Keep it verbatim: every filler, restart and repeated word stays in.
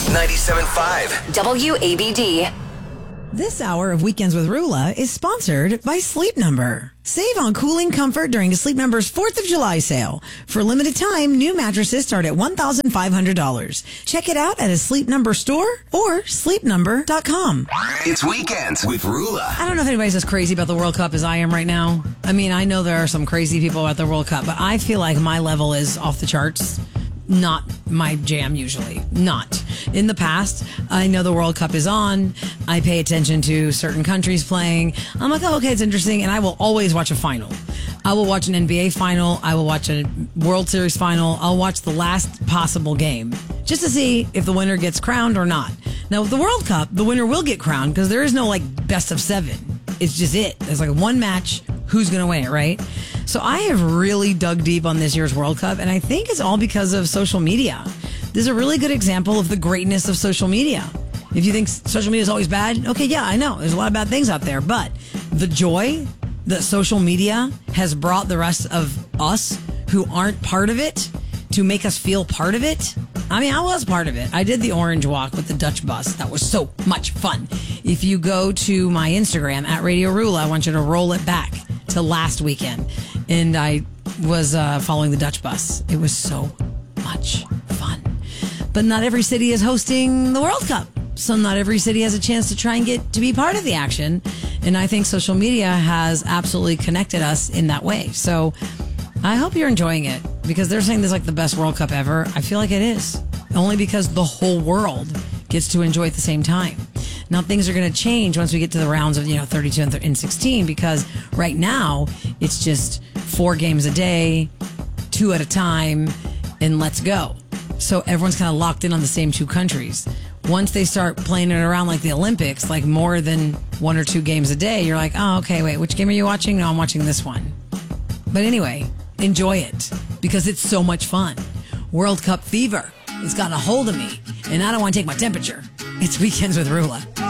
ninety-seven point five W A B D. This hour of Weekends with Rula is sponsored by Sleep Number. Save on cooling comfort during Sleep Number's fourth of July sale. For a limited time, new mattresses start at one thousand five hundred dollars. Check it out at a Sleep Number store or sleep number dot com. It's Weekends with Rula. I don't know if anybody's as crazy about the World Cup as I am right now. I mean, I know there are some crazy people at the World Cup, but I feel like my level is off the charts. Not my jam usually. Not. In the past, I know the World Cup is on. I pay attention to certain countries playing. I'm like, oh, okay, it's interesting. And I will always watch a final. I will watch an N B A final. I will watch a World Series final. I'll watch the last possible game just to see if the winner gets crowned or not. Now, with the World Cup, the winner will get crowned because there is no like best of seven. It's just it. There's like one match. Who's going to win it, right? So I have really dug deep on this year's World Cup, and I think it's all because of social media. This is a really good example of the greatness of social media. If you think social media is always bad, okay, yeah, I know. There's a lot of bad things out there, but the joy that social media has brought the rest of us who aren't part of it to make us feel part of it. I mean, I was part of it. I did the Orange Walk with the Dutch bus. That was so much fun. If you go to my Instagram at Radio Rula, I want you to roll it back to last weekend. And I was uh, following the Dutch bus. It was so much fun. But not every city is hosting the World Cup. So not every city has a chance to try and get to be part of the action. And I think social media has absolutely connected us in that way. So I hope you're enjoying it because they're saying this is like the best World Cup ever. I feel like it is. Only because the whole world gets to enjoy at the same time. Now, things are going to change once we get to the rounds of, you know, thirty-two and sixteen, because right now it's just four games a day, two at a time, and let's go. So everyone's kind of locked in on the same two countries. Once they start playing it around like the Olympics, like more than one or two games a day, you're like, oh, okay, wait, which game are you watching? No, I'm watching this one. But anyway, enjoy it because it's so much fun. World Cup fever has got a hold of me, and I don't want to take my temperature. It's Weekends with Rula.